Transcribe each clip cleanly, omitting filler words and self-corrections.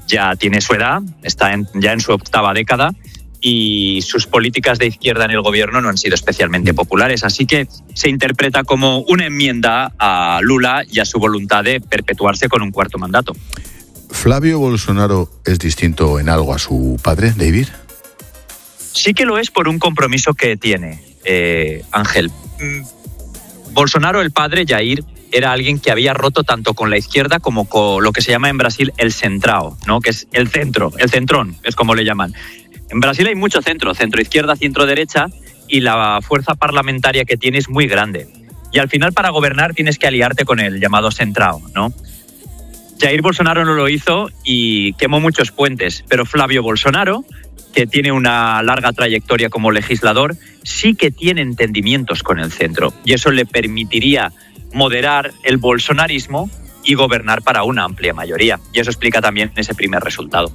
ya tiene su edad, está ya en su 8ª década, y sus políticas de izquierda en el gobierno no han sido especialmente populares. Así que se interpreta como una enmienda a Lula y a su voluntad de perpetuarse con un 4º mandato. ¿Flavio Bolsonaro es distinto en algo a su padre, David? Sí que lo es por un compromiso que tiene, Ángel. Bolsonaro, el padre, Jair, era alguien que había roto tanto con la izquierda como con lo que se llama en Brasil el centrao, ¿no? Que es el centro, el centrón, es como le llaman. En Brasil hay mucho centro, centro-izquierda, centro-derecha, y la fuerza parlamentaria que tiene es muy grande. Y al final, para gobernar, tienes que aliarte con el llamado centrao, ¿no? Jair Bolsonaro no lo hizo y quemó muchos puentes, pero Flavio Bolsonaro, que tiene una larga trayectoria como legislador, sí que tiene entendimientos con el centro, y eso le permitiría moderar el bolsonarismo y gobernar para una amplia mayoría. Y eso explica también ese primer resultado.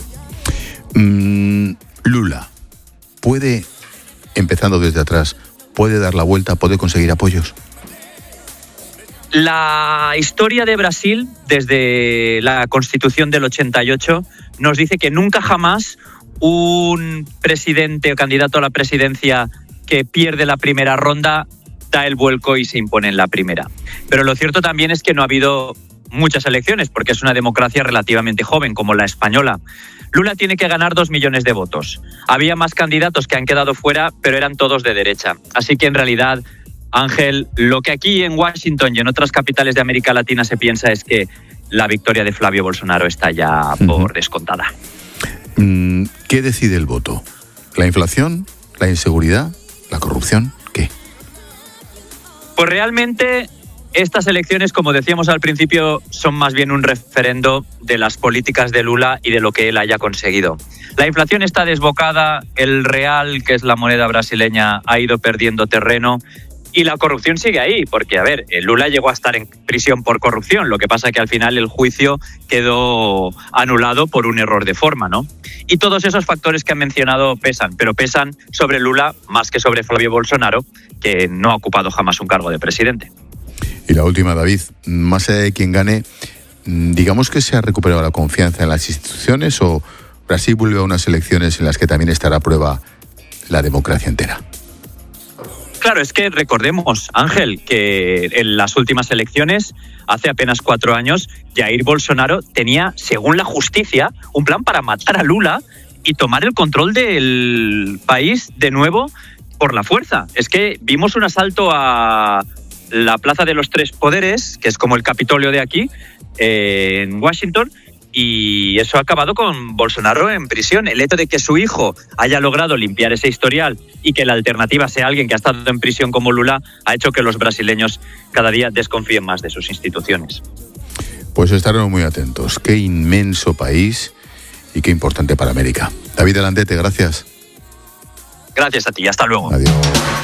Lula puede, empezando desde atrás, puede dar la vuelta, puede conseguir apoyos. La historia de Brasil, desde la Constitución del 88, nos dice que nunca jamás un presidente o candidato a la presidencia que pierde la primera ronda da el vuelco y se impone en la primera. Pero lo cierto también es que no ha habido muchas elecciones, porque es una democracia relativamente joven, como la española. Lula tiene que ganar 2 millones de votos. Había más candidatos que han quedado fuera, pero eran todos de derecha. Así que en realidad, Ángel, lo que aquí en Washington y en otras capitales de América Latina se piensa es que la victoria de Flavio Bolsonaro está ya por descontada. ¿Qué decide el voto? ¿La inflación? ¿La inseguridad? ¿La corrupción? ¿Qué? Pues realmente estas elecciones, como decíamos al principio, son más bien un referendo de las políticas de Lula y de lo que él haya conseguido. La inflación está desbocada, el real, que es la moneda brasileña, ha ido perdiendo terreno, y la corrupción sigue ahí, porque, a ver, Lula llegó a estar en prisión por corrupción, lo que pasa es que al final el juicio quedó anulado por un error de forma, ¿no? Y todos esos factores que han mencionado pesan, pero pesan sobre Lula más que sobre Flavio Bolsonaro, que no ha ocupado jamás un cargo de presidente. Y la última, David, más allá de quien gane, digamos que se ha recuperado la confianza en las instituciones, o Brasil vuelve a unas elecciones en las que también estará a prueba la democracia entera. Claro, es que recordemos, Ángel, que en las últimas elecciones, hace apenas 4 años, Jair Bolsonaro tenía, según la justicia, un plan para matar a Lula y tomar el control del país de nuevo por la fuerza. Es que vimos un asalto a la Plaza de los Tres Poderes, que es como el Capitolio de aquí, en Washington, y eso ha acabado con Bolsonaro en prisión. El hecho de que su hijo haya logrado limpiar ese historial y que la alternativa sea alguien que ha estado en prisión como Lula ha hecho que los brasileños cada día desconfíen más de sus instituciones. Pues estaremos muy atentos. Qué inmenso país y qué importante para América. David Landete, gracias. Gracias a ti, hasta luego. Adiós.